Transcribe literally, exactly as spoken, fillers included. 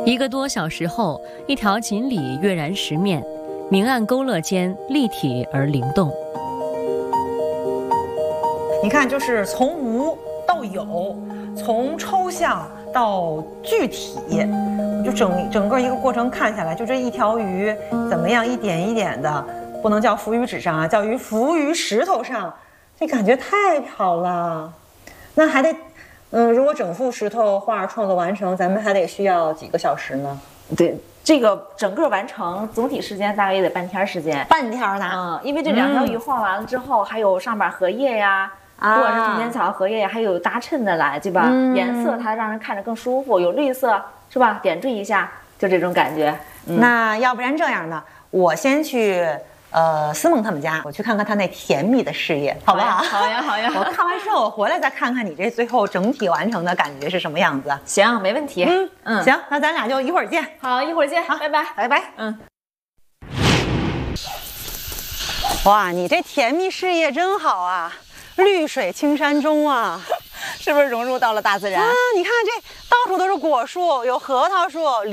一个多小时后，一条锦鲤跃然石面，明暗勾勒间立体而灵动。 你看，就是从无到有，从抽象到具体，就整整个一个过程看下来，就这一条鱼怎么样一点一点的，不能叫浮于纸上啊，叫于浮于石头上，这感觉太好了。那还得，嗯，如果整幅石头画创作完成，咱们还得需要几个小时呢？ 对，这个整个完成总体时间大概也得半天时间。 半天呢？ 嗯，因为这两条鱼画完了之后，嗯、还有上边荷叶呀。不管是中间草、荷叶，还有搭衬的来，对吧？嗯、颜色它让人看着更舒服，有绿色是吧？点缀一下，就这种感觉。 嗯、那要不然这样呢，我先去呃思梦他们家，我去看看他那甜蜜的事业，好不好？ 好呀，好呀。 我看完之后，我回来再看看你这最后整体完成的感觉是什么样子。 行，没问题。 嗯嗯，行，那咱俩就一会儿见。 好，一会儿见。 好， 拜拜， 拜拜。嗯。哇，你这甜蜜事业真好啊！绿水青山中啊， 是不是融入到了大自然啊？你看这到处都是果树，有核桃树。